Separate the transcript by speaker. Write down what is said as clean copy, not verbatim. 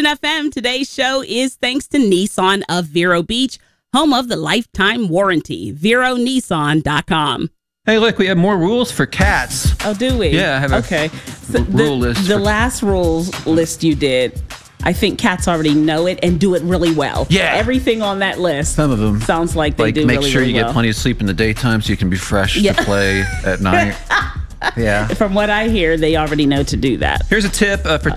Speaker 1: FM. Today's show is thanks to Nissan of Vero Beach, home of the lifetime warranty. VeroNissan.com.
Speaker 2: Hey, look, we have more rules for cats.
Speaker 1: Oh, do we?
Speaker 2: Yeah, I have
Speaker 1: okay. So
Speaker 2: rule list.
Speaker 1: The last rules list you did, I think cats already know it and do it really well.
Speaker 2: Yeah.
Speaker 1: Everything on that list.
Speaker 2: Some of them.
Speaker 1: Sounds like they do
Speaker 2: make
Speaker 1: really,
Speaker 2: sure
Speaker 1: really
Speaker 2: you
Speaker 1: well.
Speaker 2: get plenty of sleep in the daytime so you can be fresh to play at night. Yeah.
Speaker 1: From what I hear, they already know to do that.
Speaker 2: Here's a tip for